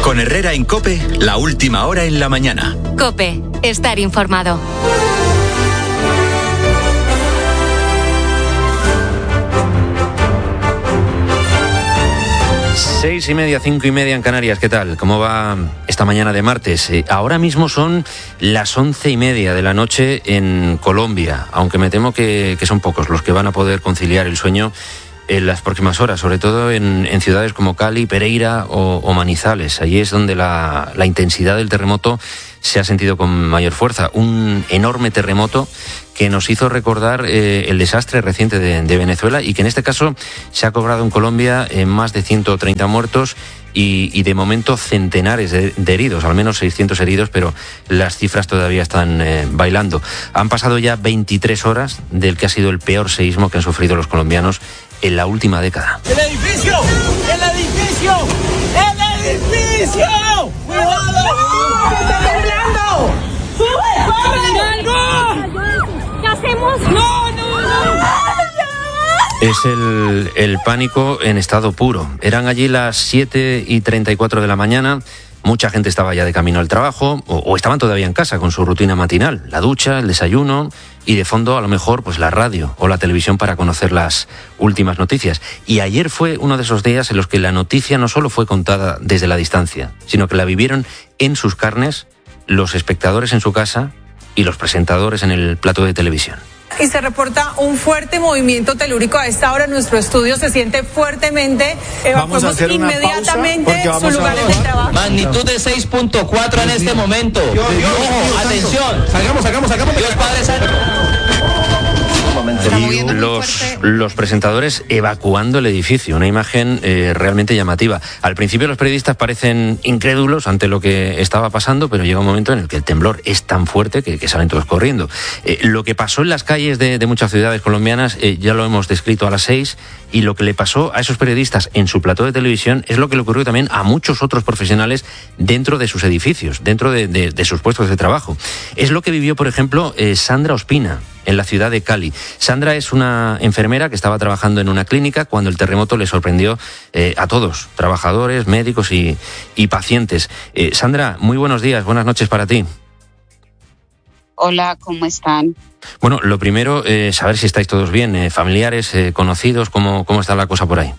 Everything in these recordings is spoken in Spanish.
Con Herrera en COPE, la última hora en la mañana. COPE, estar informado. Seis y media, 5:30 en Canarias. ¿Qué tal? ¿Cómo va esta mañana de martes? Ahora mismo son las 11:30 de la noche en Colombia, aunque me temo que son pocos los que van a poder conciliar el sueño en las próximas horas, sobre todo en ciudades como Cali, Pereira o Manizales. Allí es donde la intensidad del terremoto se ha sentido con mayor fuerza. Un enorme terremoto que nos hizo recordar el desastre reciente de Venezuela y que en este caso se ha cobrado en Colombia más de 130 muertos y de momento centenares de heridos, al menos 600 heridos, pero las cifras todavía están bailando. Han pasado ya 23 horas del que ha sido el peor seísmo que han sufrido los colombianos en la última década. ¡El edificio! ¡El edificio! ¡El edificio! ¡Cuidado! ¡Está temblando! ¡Sube! ¡No! ¿Qué hacemos? ¡No! Es el pánico en estado puro. Eran allí las 7:34 de la mañana. Mucha gente estaba ya de camino al trabajo o estaban todavía en casa con su rutina matinal, la ducha, el desayuno y de fondo a lo mejor pues la radio o la televisión para conocer las últimas noticias. Y ayer fue uno de esos días en los que la noticia no solo fue contada desde la distancia, sino que la vivieron en sus carnes los espectadores en su casa y los presentadores en el plato de televisión. Y se reporta un fuerte movimiento telúrico. A esta hora nuestro estudio se siente fuertemente. Evacuamos inmediatamente sus lugares de trabajo. Magnitud de 6.4 en este momento. Ojo, atención. Salgamos. Dios Padre Santo. Y los presentadores evacuando el edificio, una imagen realmente llamativa. Al principio los periodistas parecen incrédulos ante lo que estaba pasando, pero llega un momento en el que el temblor es tan fuerte que salen todos corriendo. Lo que pasó en las calles de muchas ciudades colombianas ya lo hemos descrito a las 6, y lo que le pasó a esos periodistas en su plató de televisión es lo que le ocurrió también a muchos otros profesionales dentro de sus edificios, dentro de sus puestos de trabajo. Es lo que vivió, por ejemplo, Sandra Ospina, en la ciudad de Cali. Sandra es una enfermera que estaba trabajando en una clínica cuando el terremoto le sorprendió a todos, trabajadores, médicos y pacientes. Sandra, muy buenos días, buenas noches para ti. Hola, ¿cómo están? Bueno, lo primero, saber si estáis todos bien, familiares, conocidos, ¿cómo está la cosa por ahí?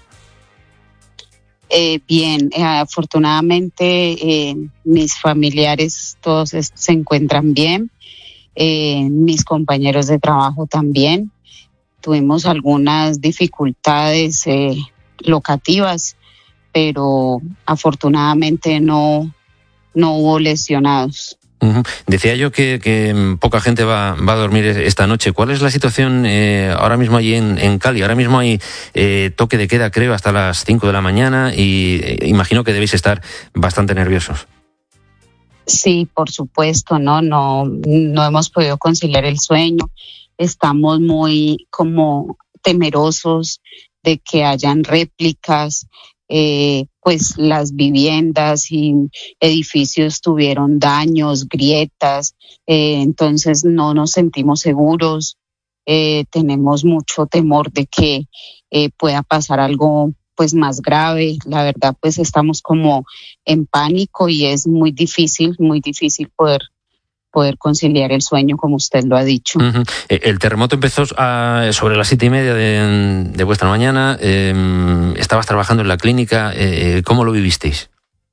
Bien, afortunadamente mis familiares todos se encuentran bien. Mis compañeros de trabajo también. Tuvimos algunas dificultades locativas, pero afortunadamente no hubo lesionados. Uh-huh. Decía yo que poca gente va a dormir esta noche. ¿Cuál es la situación ahora mismo allí en Cali? Ahora mismo hay toque de queda, creo, hasta las 5 de la mañana y imagino que debéis estar bastante nerviosos. Sí, por supuesto, no hemos podido conciliar el sueño. Estamos muy como temerosos de que hayan réplicas, pues las viviendas y edificios tuvieron daños, grietas, entonces no nos sentimos seguros. Tenemos mucho temor de que pueda pasar algo pues más grave. La verdad, pues estamos como en pánico y es muy difícil poder conciliar el sueño, como usted lo ha dicho. Uh-huh. El terremoto empezó sobre las 7:30 de vuestra mañana. Estabas trabajando en la clínica. ¿Cómo lo vivisteis?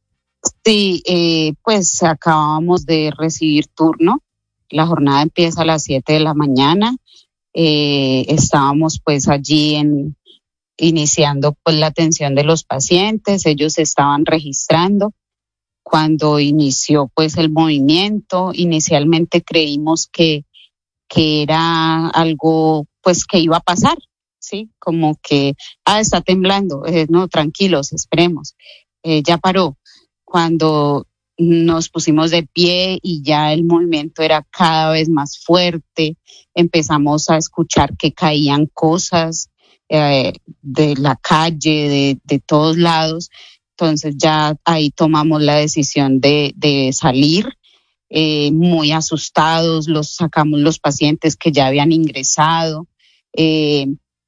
Sí, pues acabamos de recibir turno. La jornada empieza a las 7 de la mañana. Estábamos pues allí iniciando pues la atención de los pacientes. Ellos estaban registrando. Cuando inició pues el movimiento, inicialmente creímos que era algo pues que iba a pasar, sí, como que está temblando, no, tranquilos, esperemos, ya paró. Cuando nos pusimos de pie y ya el movimiento era cada vez más fuerte, empezamos a escuchar que caían cosas de la calle, de todos lados. Entonces ya ahí tomamos la decisión de salir, muy asustados, sacamos los pacientes que ya habían ingresado,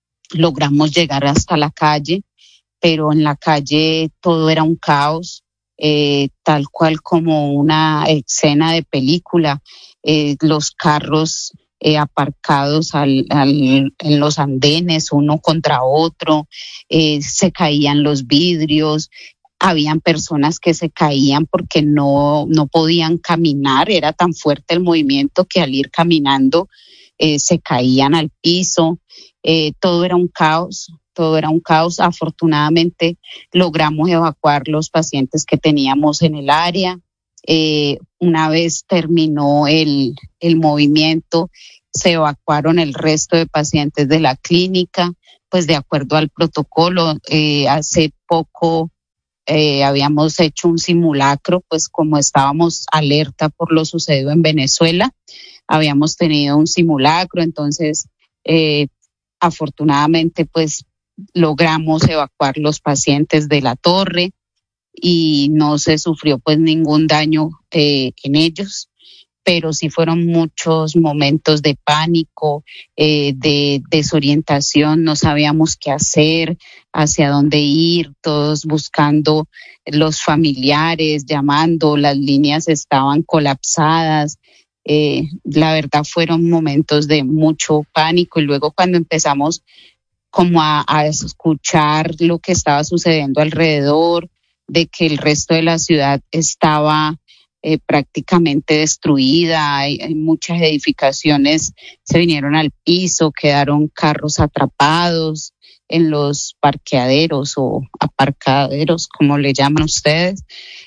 logramos llegar hasta la calle, pero en la calle todo era un caos, tal cual como una escena de película, los carros aparcados en los andenes uno contra otro, se caían los vidrios, habían personas que se caían porque no podían caminar, era tan fuerte el movimiento que al ir caminando se caían al piso, todo era un caos. Afortunadamente logramos evacuar los pacientes que teníamos en el área. Una vez terminó el movimiento, se evacuaron el resto de pacientes de la clínica, pues de acuerdo al protocolo. Hace poco habíamos hecho un simulacro, pues como estábamos alerta por lo sucedido en Venezuela, habíamos tenido un simulacro, entonces afortunadamente pues logramos evacuar los pacientes de la torre y no se sufrió pues ningún daño en ellos, pero sí fueron muchos momentos de pánico, de desorientación, no sabíamos qué hacer, hacia dónde ir, todos buscando los familiares, llamando, las líneas estaban colapsadas. La verdad fueron momentos de mucho pánico y luego cuando empezamos como a escuchar lo que estaba sucediendo alrededor, de que el resto de la ciudad estaba prácticamente destruida, hay muchas edificaciones se vinieron al piso, quedaron carros atrapados en los parqueaderos o aparcaderos, como le llaman ustedes,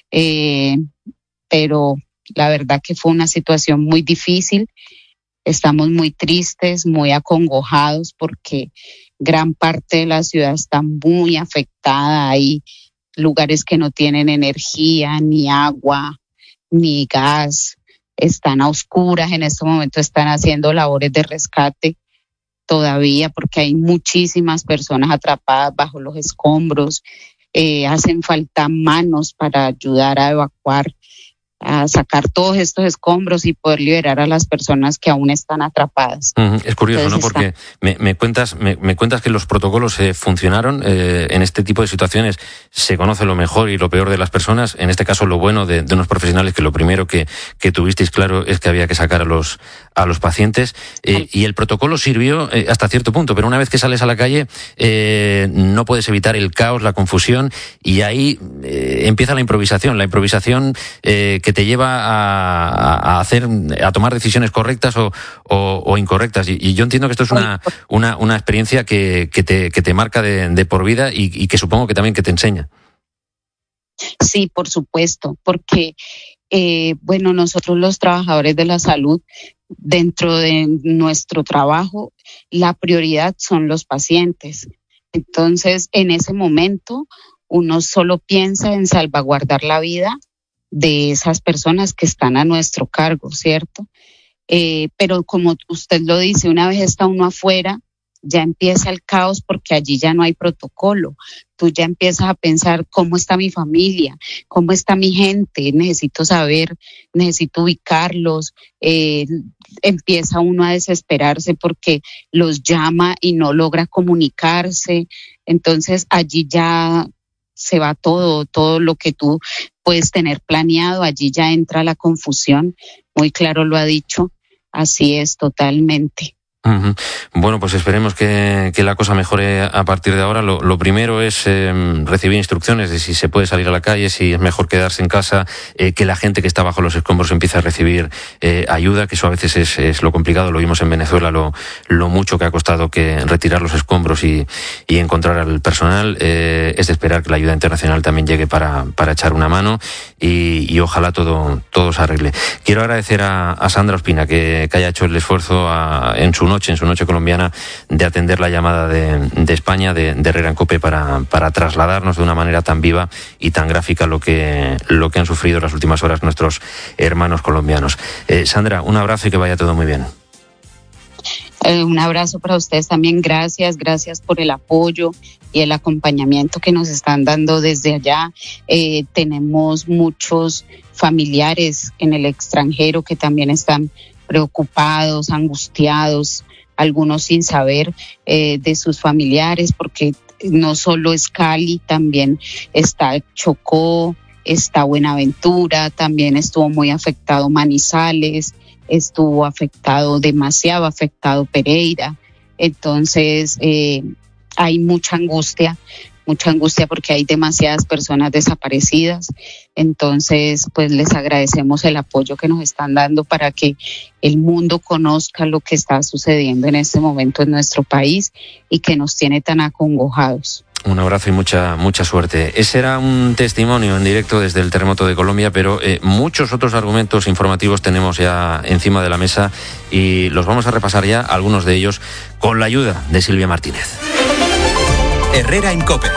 pero la verdad que fue una situación muy difícil. Estamos muy tristes, muy acongojados porque gran parte de la ciudad está muy afectada. Hay lugares que no tienen energía, ni agua, ni gas. Están a oscuras. En este momento están haciendo labores de rescate todavía porque hay muchísimas personas atrapadas bajo los escombros. Hacen falta manos para ayudar a evacuar, a sacar todos estos escombros y poder liberar a las personas que aún están atrapadas. Es curioso, entonces, ¿no? Porque me cuentas que los protocolos funcionaron. En este tipo de situaciones se conoce lo mejor y lo peor de las personas. En este caso, lo bueno de unos profesionales, que lo primero que tuvisteis claro es que había que sacar a los pacientes. Y el protocolo sirvió hasta cierto punto, pero una vez que sales a la calle no puedes evitar el caos, la confusión, y ahí empieza la improvisación. La improvisación que te lleva a tomar decisiones correctas o incorrectas. Y yo entiendo que esto es una experiencia que te marca de por vida y que supongo que también que te enseña. Sí, por supuesto, porque nosotros los trabajadores de la salud, dentro de nuestro trabajo, la prioridad son los pacientes. Entonces, en ese momento, uno solo piensa en salvaguardar la vida de esas personas que están a nuestro cargo, ¿cierto? Pero como usted lo dice, una vez está uno afuera, ya empieza el caos porque allí ya no hay protocolo. Tú ya empiezas a pensar cómo está mi familia, cómo está mi gente, necesito saber, necesito ubicarlos. Empieza uno a desesperarse porque los llama y no logra comunicarse. Entonces allí ya se va todo lo que tú puedes tener planeado, allí ya entra la confusión, muy claro lo ha dicho, así es totalmente. Uh-huh. Bueno, pues esperemos que la cosa mejore a partir de ahora. Lo primero es recibir instrucciones de si se puede salir a la calle, si es mejor quedarse en casa, que la gente que está bajo los escombros empiece a recibir ayuda, que eso a veces es lo complicado. Lo vimos en Venezuela, lo mucho que ha costado que retirar los escombros y encontrar al personal. Es de esperar que la ayuda internacional también llegue para echar una mano y ojalá todo se arregle. Quiero agradecer a Sandra Ospina que haya hecho el esfuerzo en su noche colombiana, de atender la llamada de España, de Herrera en COPE, para trasladarnos de una manera tan viva y tan gráfica lo que han sufrido en las últimas horas nuestros hermanos colombianos. Sandra, un abrazo y que vaya todo muy bien. Un abrazo para ustedes también, gracias por el apoyo y el acompañamiento que nos están dando desde allá. Tenemos muchos familiares en el extranjero que también están preocupados, angustiados, algunos sin saber de sus familiares, porque no solo es Cali, también está Chocó, está Buenaventura, también estuvo muy afectado Manizales, estuvo afectado, demasiado afectado Pereira. Entonces hay mucha angustia porque hay demasiadas personas desaparecidas. Entonces, pues les agradecemos el apoyo que nos están dando para que el mundo conozca lo que está sucediendo en este momento en nuestro país y que nos tiene tan acongojados. Un abrazo y mucha suerte. Ese era un testimonio en directo desde el terremoto de Colombia, pero muchos otros argumentos informativos tenemos ya encima de la mesa y los vamos a repasar ya, algunos de ellos, con la ayuda de Silvia Martínez. Herrera en COPE.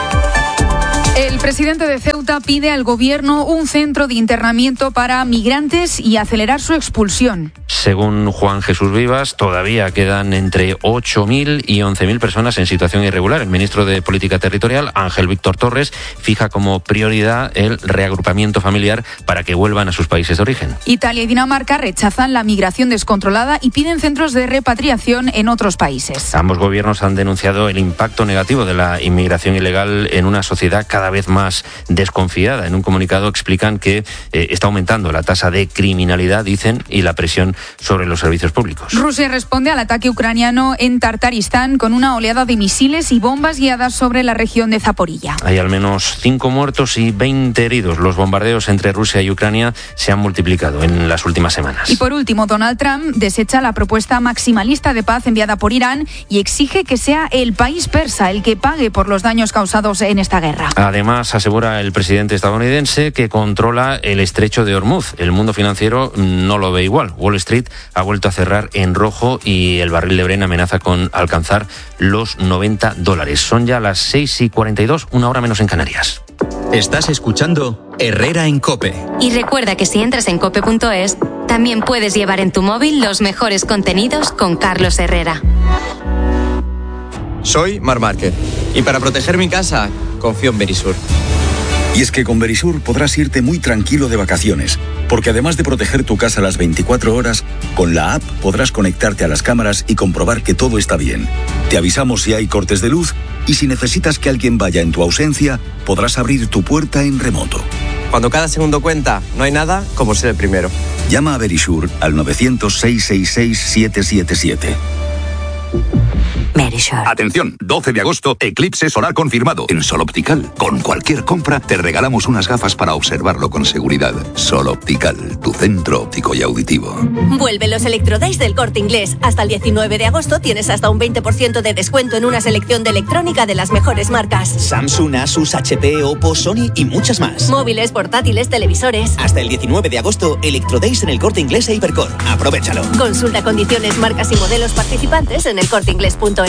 El presidente de Ceuta pide al gobierno un centro de internamiento para migrantes y acelerar su expulsión. Según Juan Jesús Vivas, todavía quedan entre 8.000 y 11.000 personas en situación irregular. El ministro de Política Territorial, Ángel Víctor Torres, fija como prioridad el reagrupamiento familiar para que vuelvan a sus países de origen. Italia y Dinamarca rechazan la migración descontrolada y piden centros de repatriación en otros países. Ambos gobiernos han denunciado el impacto negativo de la inmigración ilegal en una sociedad cada vez más desconfiada. En un comunicado explican que está aumentando la tasa de criminalidad, dicen, y la presión sobre los servicios públicos. Rusia responde al ataque ucraniano en Tartaristán con una oleada de misiles y bombas guiadas sobre la región de Zaporilla. Hay al menos 5 muertos y 20 heridos. Los bombardeos entre Rusia y Ucrania se han multiplicado en las últimas semanas. Y por último, Donald Trump desecha la propuesta maximalista de paz enviada por Irán y exige que sea el país persa el que pague por los daños causados en esta guerra. Además, asegura el presidente estadounidense que controla el estrecho de Hormuz. El mundo financiero no lo ve igual. Wall Street ha vuelto a cerrar en rojo y el barril de Brent amenaza con alcanzar los $90. Son ya las 6:42, una hora menos en Canarias. Estás escuchando Herrera en COPE. Y recuerda que si entras en cope.es, también puedes llevar en tu móvil los mejores contenidos con Carlos Herrera. Soy Marc Márquez y para proteger mi casa confío en Verisur. Y es que con Verisur podrás irte muy tranquilo de vacaciones, porque además de proteger tu casa las 24 horas, con la app podrás conectarte a las cámaras y comprobar que todo está bien. Te avisamos si hay cortes de luz y si necesitas que alguien vaya en tu ausencia, podrás abrir tu puerta en remoto. Cuando cada segundo cuenta, no hay nada como ser el primero. Llama a Verisur al 900-666-777. Verisur. Atención, 12 de agosto, eclipse solar confirmado en Sol Optical. Con cualquier compra te regalamos unas gafas para observarlo con seguridad. Sol Optical, tu centro óptico y auditivo. Vuelven los Electrodays del Corte Inglés. Hasta el 19 de agosto tienes hasta un 20% de descuento en una selección de electrónica de las mejores marcas. Samsung, Asus, HP, Oppo, Sony y muchas más. Móviles, portátiles, televisores. Hasta el 19 de agosto, Electrodays en el Corte Inglés e Hipercor. Aprovéchalo. Consulta condiciones, marcas y modelos participantes en elcorteinglés.es.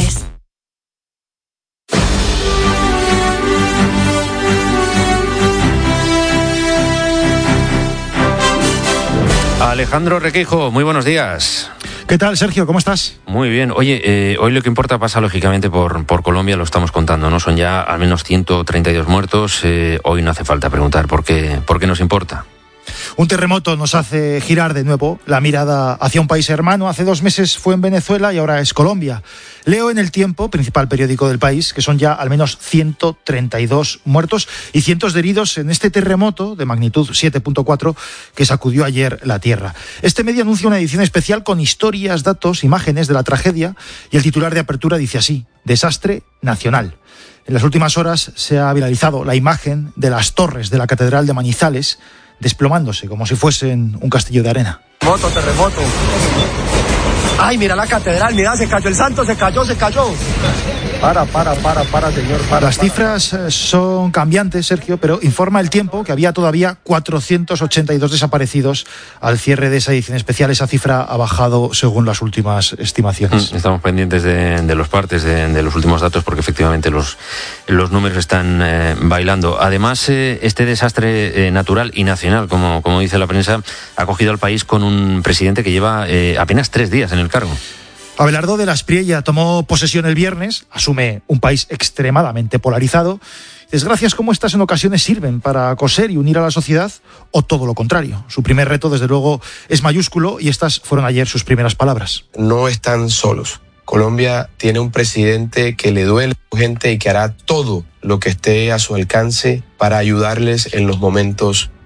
Alejandro Requeijo, muy buenos días. ¿Qué tal, Sergio? ¿Cómo estás? Muy bien. Oye, hoy lo que importa pasa lógicamente por Colombia, lo estamos contando, ¿no? Son ya al menos 132 muertos. Hoy no hace falta preguntar por qué nos importa. Un terremoto nos hace girar de nuevo la mirada hacia un país hermano. Hace 2 meses fue en Venezuela y ahora es Colombia. Leo en El Tiempo, principal periódico del país, que son ya al menos 132 muertos y cientos de heridos en este terremoto de magnitud 7.4 que sacudió ayer la tierra. Este medio anuncia una edición especial con historias, datos, imágenes de la tragedia y el titular de apertura dice así: desastre nacional. En las últimas horas se ha viralizado la imagen de las torres de la Catedral de Manizales desplomándose como si fuesen un castillo de arena. Terremoto. Ay, mira la catedral, mira, se cayó el santo, se cayó. Para, señor, para. Las cifras son cambiantes, Sergio, pero informa El Tiempo que había todavía 482 desaparecidos al cierre de esa edición especial. Esa cifra ha bajado según las últimas estimaciones. Estamos pendientes de los partes, de los últimos datos, porque efectivamente los números están bailando. Además, este desastre natural y nacional, como dice la prensa, ha cogido al país con un presidente que lleva apenas 3 días en el cargo. Abelardo de la Espriella tomó posesión el viernes, asume un país extremadamente polarizado. Desgracias como estas en ocasiones sirven para coser y unir a la sociedad, o todo lo contrario. Su primer reto, desde luego, es mayúsculo y estas fueron ayer sus primeras palabras. No están solos. Colombia tiene un presidente que le duele a su gente y que hará todo lo que esté a su alcance para ayudarles en los momentos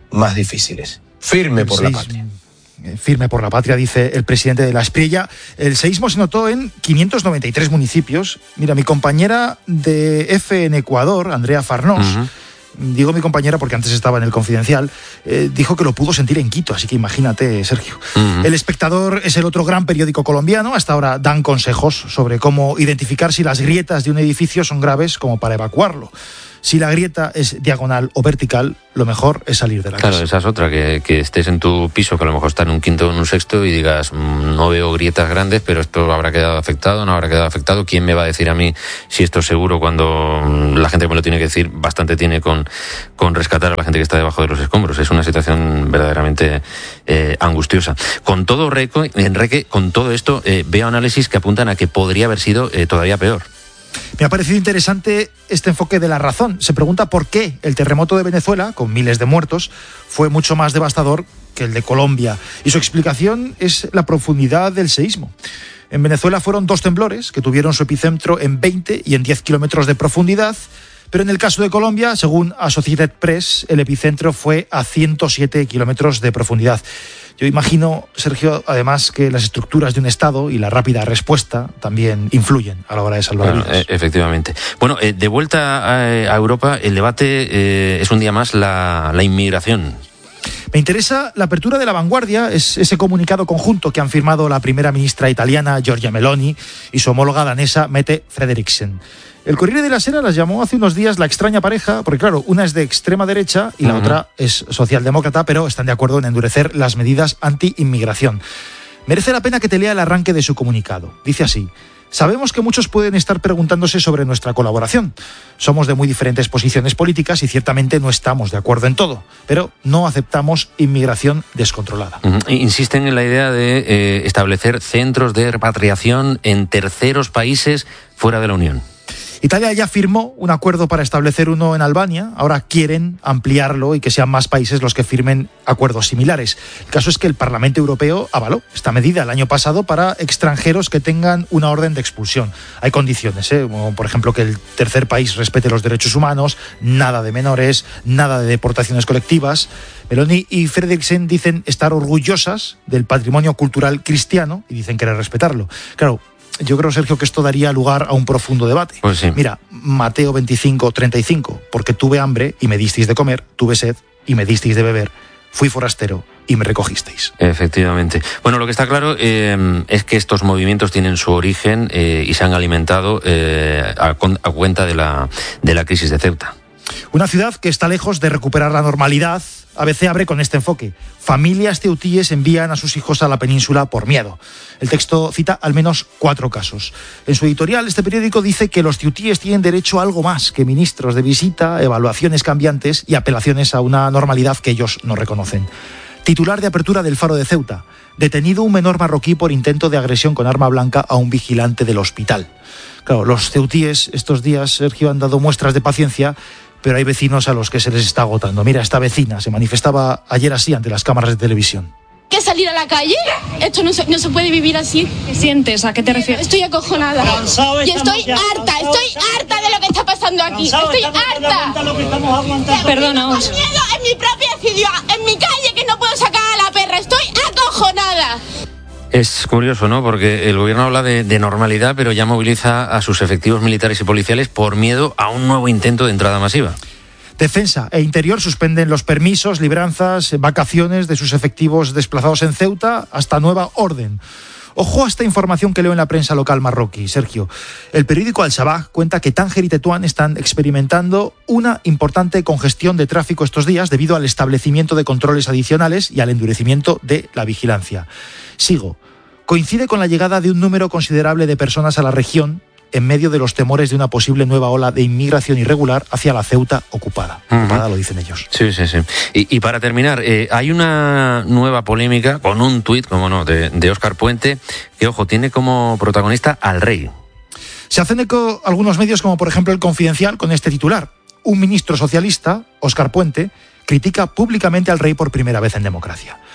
más difíciles. Firme por la patria. Firme por la patria, dice el presidente de la Espriella. El seísmo se notó en 593 municipios. Mira, mi compañera de EFE en Ecuador, Andrea Farnós, digo mi compañera porque antes estaba en El Confidencial, dijo que lo pudo sentir en Quito, así que imagínate, Sergio. El Espectador es el otro gran periódico colombiano. Hasta ahora dan consejos sobre cómo identificar si las grietas de un edificio son graves como para evacuarlo. Si la grieta es diagonal o vertical, lo mejor es salir de la casa. Claro, esa es otra, que estés en tu piso, que a lo mejor está en un quinto o en un sexto, y digas, no veo grietas grandes, pero esto habrá quedado afectado, no habrá quedado afectado. ¿Quién me va a decir a mí si esto es seguro cuando la gente que me lo tiene que decir bastante tiene con rescatar a la gente que está debajo de los escombros? Es una situación verdaderamente angustiosa. Con todo, Enrique, con todo esto, veo análisis que apuntan a que podría haber sido todavía peor. Me ha parecido interesante este enfoque de La Razón. Se pregunta por qué el terremoto de Venezuela, con miles de muertos, fue mucho más devastador que el de Colombia. Y su explicación es la profundidad del seísmo. En Venezuela fueron 2 temblores que tuvieron su epicentro en 20 y en 10 kilómetros de profundidad. Pero en el caso de Colombia, según Associated Press, el epicentro fue a 107 kilómetros de profundidad. Yo imagino, Sergio, además, que las estructuras de un Estado y la rápida respuesta también influyen a la hora de salvar vidas. Efectivamente. Bueno, de vuelta a Europa, el debate es un día más la inmigración. Me interesa la apertura de La Vanguardia, es ese comunicado conjunto que han firmado la primera ministra italiana, Giorgia Meloni, y su homóloga danesa, Mette Frederiksen. El Corriere della Sera las llamó hace unos días la extraña pareja, porque claro, una es de extrema derecha y la otra es socialdemócrata, pero están de acuerdo en endurecer las medidas anti-inmigración. Merece la pena que te lea el arranque de su comunicado. Dice así: sabemos que muchos pueden estar preguntándose sobre nuestra colaboración. Somos de muy diferentes posiciones políticas y ciertamente no estamos de acuerdo en todo, pero no aceptamos inmigración descontrolada. Insisten en la idea de establecer centros de repatriación en terceros países fuera de la Unión. Italia ya firmó un acuerdo para establecer uno en Albania. Ahora quieren ampliarlo y que sean más países los que firmen acuerdos similares. El caso es que el Parlamento Europeo avaló esta medida el año pasado para extranjeros que tengan una orden de expulsión. Hay condiciones, como por ejemplo que el tercer país respete los derechos humanos, nada de menores, nada de deportaciones colectivas. Meloni y Frederiksen dicen estar orgullosas del patrimonio cultural cristiano y dicen querer respetarlo. Claro, yo creo, Sergio, que esto daría lugar a un profundo debate. Pues sí. Mira, Mateo 25:35, porque tuve hambre y me disteis de comer, tuve sed y me disteis de beber, fui forastero y me recogisteis. Efectivamente. Bueno, lo que está claro es que estos movimientos tienen su origen y se han alimentado a cuenta de la crisis de Ceuta. Una ciudad que está lejos de recuperar la normalidad. ABC abre con este enfoque: familias ceutíes envían a sus hijos a la península por miedo. El texto cita al menos 4 casos. En su editorial, este periódico dice que los ceutíes tienen derecho a algo más que ministros de visita, evaluaciones cambiantes y apelaciones a una normalidad que ellos no reconocen. Titular de apertura del Faro de Ceuta: detenido un menor marroquí por intento de agresión con arma blanca a un vigilante del hospital. Claro, los ceutíes estos días, Sergio, han dado muestras de paciencia, pero hay vecinos a los que se les está agotando. Mira, esta vecina se manifestaba ayer así ante las cámaras de televisión. ¿Que salir a la calle? Esto no se puede vivir así. ¿Qué sientes? ¿A qué te refieres? Estoy acojonada. Y estoy harta de lo que está pasando aquí. Estoy harta. Perdónaos. Tengo miedo en mi propia ciudad, en mi calle, que no puedo sacar a la perra. Estoy acojonada. Es curioso, ¿no? Porque el gobierno habla de normalidad, pero ya moviliza a sus efectivos militares y policiales por miedo a un nuevo intento de entrada masiva. Defensa e Interior suspenden los permisos, libranzas, vacaciones de sus efectivos desplazados en Ceuta hasta nueva orden. Ojo a esta información que leo en la prensa local marroquí, Sergio. El periódico Al-Sabah cuenta que Tánger y Tetuán están experimentando una importante congestión de tráfico estos días debido al establecimiento de controles adicionales y al endurecimiento de la vigilancia. Sigo. Coincide con la llegada de un número considerable de personas a la región en medio de los temores de una posible nueva ola de inmigración irregular hacia la Ceuta ocupada. Ocupada, lo dicen ellos. Sí. Y para terminar, hay una nueva polémica con un tuit, como no, de Óscar Puente, que, ojo, tiene como protagonista al rey. Se hacen eco algunos medios, como por ejemplo El Confidencial, con este titular: un ministro socialista, Óscar Puente, critica públicamente al rey por primera vez en democracia.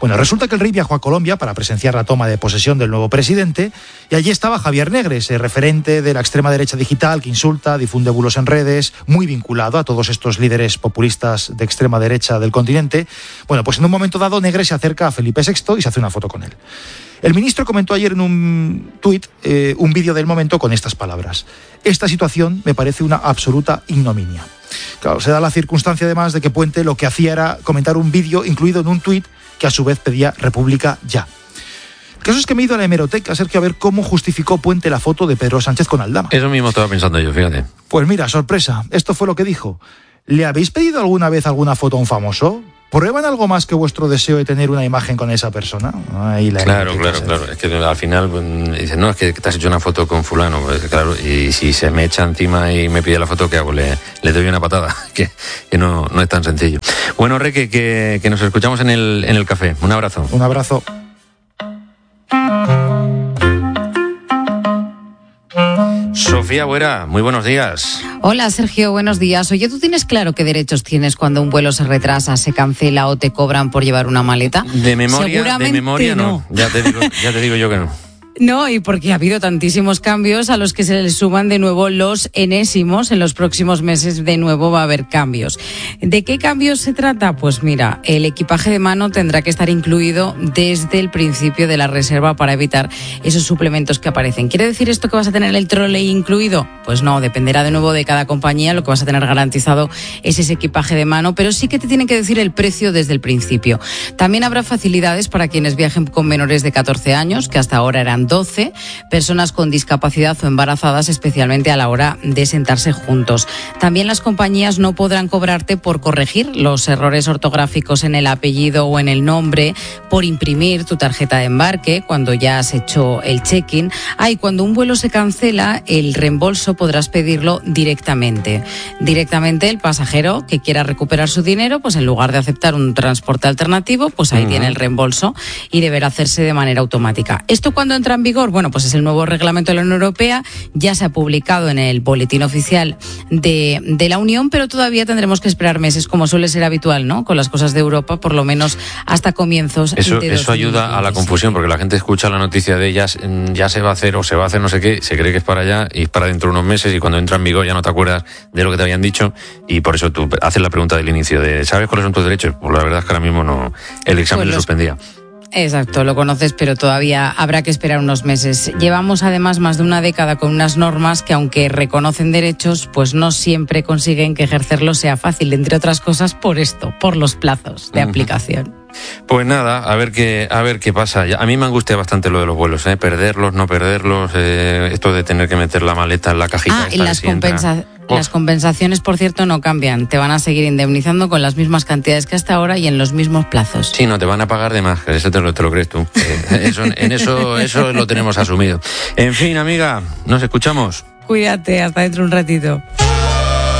Bueno, resulta que el rey viajó a Colombia para presenciar la toma de posesión del nuevo presidente y allí estaba Javier Negres, referente de la extrema derecha digital que insulta, difunde bulos en redes, muy vinculado a todos estos líderes populistas de extrema derecha del continente. Bueno, pues en un momento dado Negres se acerca a Felipe VI y se hace una foto con él. El ministro comentó ayer en un tuit un vídeo del momento con estas palabras: esta situación me parece una absoluta ignominia. Claro, se da la circunstancia además de que Puente lo que hacía era comentar un vídeo incluido en un tuit que a su vez pedía República ya. El caso es que me he ido a la hemeroteca, Sergio, a ver cómo justificó Puente la foto de Pedro Sánchez con Aldama. Eso mismo estaba pensando yo, fíjate. Pues mira, sorpresa, esto fue lo que dijo. ¿Le habéis pedido alguna vez alguna foto a un famoso? ¿Prueban algo más que vuestro deseo de tener una imagen con esa persona? Claro. Es que al final dicen, no, es que te has hecho una foto con fulano. Pues, claro, y si se me echa encima y me pide la foto, ¿qué hago? Le doy una patada, que no es tan sencillo. Bueno, Reque, que nos escuchamos en el café. Un abrazo. Un abrazo. Sofía Buera, muy buenos días. Hola, Sergio, buenos días. Oye, ¿tú tienes claro qué derechos tienes cuando un vuelo se retrasa, se cancela o te cobran por llevar una maleta? De memoria no. Ya te digo yo que no. No, y porque ha habido tantísimos cambios a los que se les suman de nuevo los enésimos. En los próximos meses de nuevo va a haber cambios. ¿De qué cambios se trata? Pues mira, el equipaje de mano tendrá que estar incluido desde el principio de la reserva para evitar esos suplementos que aparecen. ¿Quiere decir esto que vas a tener el trolley incluido? Pues no, dependerá de nuevo de cada compañía. Lo que vas a tener garantizado es ese equipaje de mano, pero sí que te tienen que decir el precio desde el principio. También habrá facilidades para quienes viajen con menores de 14 años, que hasta ahora eran 12, personas con discapacidad o embarazadas, especialmente a la hora de sentarse juntos. También las compañías no podrán cobrarte por corregir los errores ortográficos en el apellido o en el nombre, por imprimir tu tarjeta de embarque cuando ya has hecho el check-in. Y cuando un vuelo se cancela, el reembolso podrás pedirlo directamente. Directamente el pasajero que quiera recuperar su dinero, pues en lugar de aceptar un transporte alternativo, pues ahí tiene el reembolso y deberá hacerse de manera automática. ¿Esto cuándo entra en vigor? Bueno, pues es el nuevo reglamento de la Unión Europea, ya se ha publicado en el boletín oficial de la Unión, pero todavía tendremos que esperar meses, como suele ser habitual, ¿no? Con las cosas de Europa, por lo menos hasta comienzos de 2026. Eso ayuda a la confusión, porque la gente escucha la noticia de ellas, ya se va a hacer o se va a hacer no sé qué, se cree que es para allá y es para dentro de unos meses, y cuando entra en vigor ya no te acuerdas de lo que te habían dicho, y por eso tú haces la pregunta del inicio de ¿sabes cuáles son tus derechos? Pues la verdad es que ahora mismo no, el examen lo suspendía. Exacto, lo conoces, pero todavía habrá que esperar unos meses. Llevamos además más de una década con unas normas que, aunque reconocen derechos, pues no siempre consiguen que ejercerlos sea fácil, entre otras cosas por esto, por los plazos de aplicación. Pues nada, a ver qué pasa. A mí me angustia bastante lo de los vuelos, perderlos, no perderlos, esto de tener que meter la maleta en la cajita. Y las compensaciones, por cierto, no cambian. Te van a seguir indemnizando con las mismas cantidades que hasta ahora y en los mismos plazos. Sí, no, te van a pagar de más, eso te lo crees tú. Eso lo tenemos asumido. En fin, amiga, nos escuchamos. Cuídate, hasta dentro de un ratito.